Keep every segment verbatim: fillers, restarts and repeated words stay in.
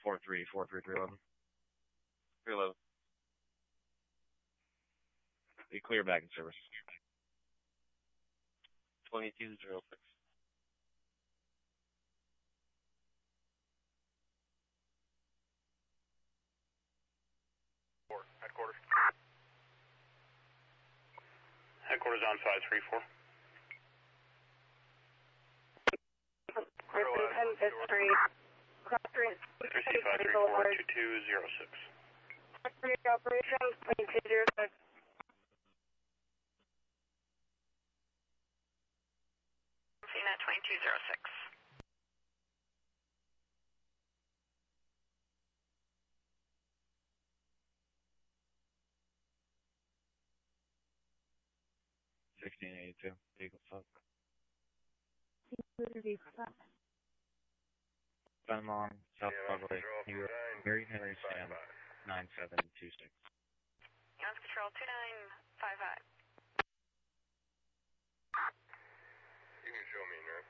four three four three three eleven. three eleven. Be clear back in service. twenty-two zero six. Headquarters. Headquarters on five three four. History. Three five three four two two zero six. Operations twenty-two zero six. CNET twenty-two zero six. sixteen eighty-two. Eagle Fuck. Fenlong, South Broadway, New York, Mary Henry Sam, nine seven two six. Ground Control two nine five five. You can show me now.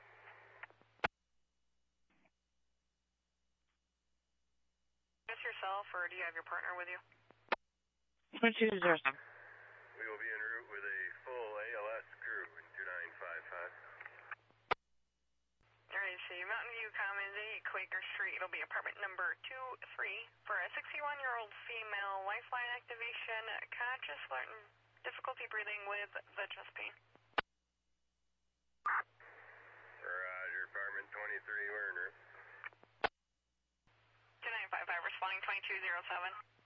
Just yourself, or do you have your partner with you? twenty-two zero seven. We will be en route with a full A L S crew in two nine five five. Alright, see, Mountain View Commons, eight Quaker Street. It'll be apartment number two three for a sixty-one-year-old female. Lifeline activation, conscious, alert, and difficulty breathing with the chest pain. Roger, apartment twenty-three, we're en route. two nine five five, responding twenty-two zero seven.